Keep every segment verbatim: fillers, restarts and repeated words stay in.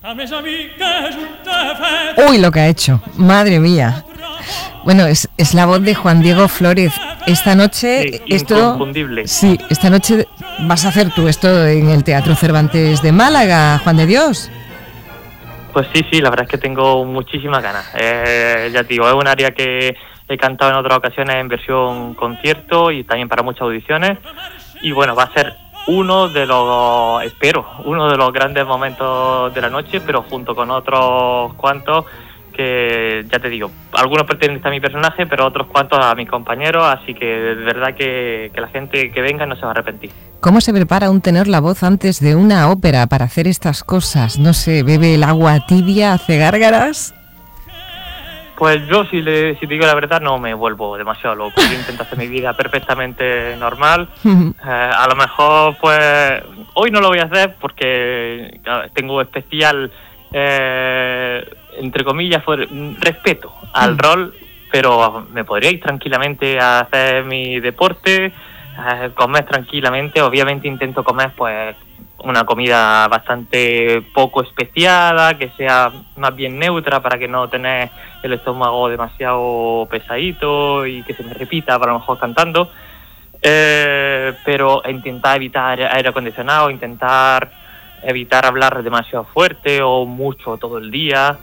Uy, lo que ha hecho, madre mía. Bueno, es, es la voz de Juan Diego Flórez. Esta noche, sí, esto, inconfundible. Sí, esta noche vas a hacer tú esto en el Teatro Cervantes de Málaga, Juan de Dios. Pues sí, sí, la verdad es que tengo muchísimas ganas. Eh, ya te digo, es un área que he cantado en otras ocasiones en versión concierto y también para muchas audiciones. Y bueno, va a ser uno de los, espero, uno de los grandes momentos de la noche, pero junto con otros cuantos que, ya te digo, algunos pertenecen a mi personaje, pero otros cuantos a mis compañeros, así que de verdad que, que la gente que venga no se va a arrepentir. ¿Cómo se prepara un tenor la voz antes de una ópera para hacer estas cosas? No sé, ¿bebe el agua tibia, hace gárgaras? Pues yo, si, le, si te digo la verdad, no me vuelvo demasiado loco. Yo intento hacer mi vida perfectamente normal. eh, a lo mejor, pues, hoy no lo voy a hacer porque tengo especial, eh, entre comillas, for, respeto al rol, pero me podría ir tranquilamente a hacer mi deporte, eh, comer tranquilamente. Obviamente intento comer, pues, una comida bastante poco especiada, que sea más bien neutra para que no tener el estómago demasiado pesadito y que se me repita para lo mejor cantando, eh, pero intentar evitar aire acondicionado, intentar evitar hablar demasiado fuerte o mucho todo el día,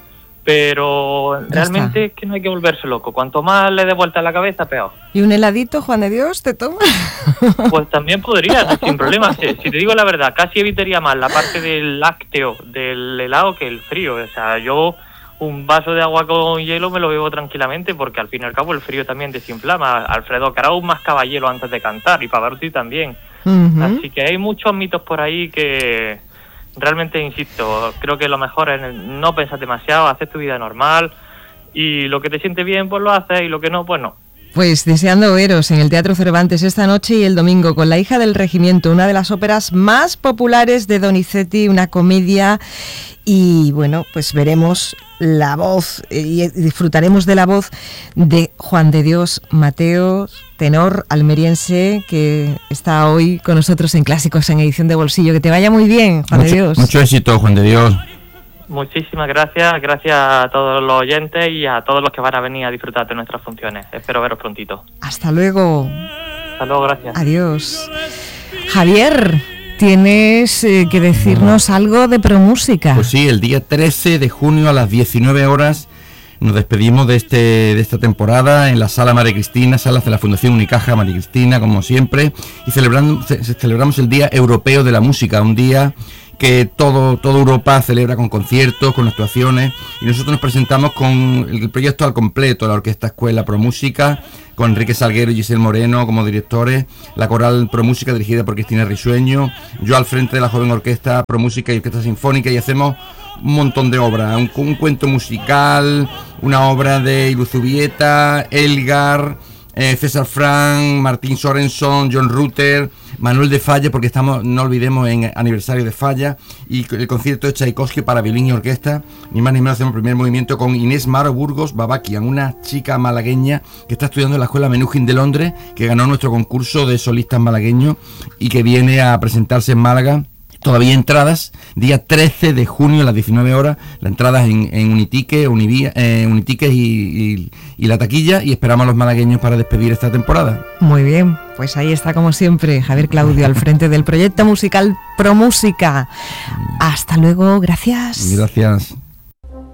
pero realmente es que no hay que volverse loco, cuanto más le dé vuelta a la cabeza, peor. ¿Y un heladito, Juan de Dios, te toma? Pues también podría, no, sin problema. Si, si te digo la verdad, casi evitaría más la parte del lácteo del helado que el frío. O sea, yo un vaso de agua con hielo me lo bebo tranquilamente porque al fin y al cabo el frío también desinflama. Alfredo Caraú mascaba hielo antes de cantar y Pavarotti también. Uh-huh. Así que hay muchos mitos por ahí que realmente, insisto, creo que lo mejor es no pensar demasiado, hacer tu vida normal y lo que te siente bien pues lo haces y lo que no, pues no. Pues deseando veros en el Teatro Cervantes esta noche y el domingo con La hija del regimiento, una de las óperas más populares de Donizetti, una comedia, y bueno, pues veremos la voz y disfrutaremos de la voz de Juan de Dios Mateo, tenor almeriense que está hoy con nosotros en Clásicos en edición de bolsillo. Que te vaya muy bien, Juan mucho, de Dios. Mucho éxito, Juan de Dios. Muchísimas gracias, gracias a todos los oyentes y a todos los que van a venir a disfrutar de nuestras funciones. Espero veros prontito. Hasta luego. Hasta luego, gracias. Adiós. Javier, tienes eh, que decirnos algo de ProMúsica. Pues sí, el día trece de junio a las diecinueve horas nos despedimos de este de esta temporada en la Sala María Cristina, salas de la Fundación Unicaja María Cristina, como siempre, y celebrando, ce- celebramos el Día Europeo de la Música, un día que todo toda Europa celebra con conciertos, con actuaciones, y nosotros nos presentamos con el proyecto al completo, la Orquesta Escuela ProMúsica, con Enrique Salguero y Giselle Moreno como directores, la Coral ProMúsica dirigida por Cristina Risueño, yo al frente de la joven Orquesta ProMúsica y Orquesta Sinfónica, y hacemos un montón de obras, un, un cuento musical, una obra de Iluzubieta, Elgar, eh, César Frank, Martín Sorenson, John Rutter, Manuel de Falla, porque estamos, no olvidemos, en aniversario de Falla, y el concierto de Tchaikovsky para violín y orquesta, ni más ni menos. Hacemos el primer movimiento con Inés Maro Burgos Babakian, una chica malagueña que está estudiando en la Escuela Menuhin de Londres, que ganó nuestro concurso de solistas malagueños y que viene a presentarse en Málaga. Todavía entradas, día trece de junio a las diecinueve horas, la entrada en, en Unitique, Univía, eh, Unitiques y, y, y la taquilla, y esperamos a los malagueños para despedir esta temporada. Muy bien, pues ahí está como siempre Javier Claudio al frente del proyecto musical ProMúsica. Hasta luego, gracias. Gracias.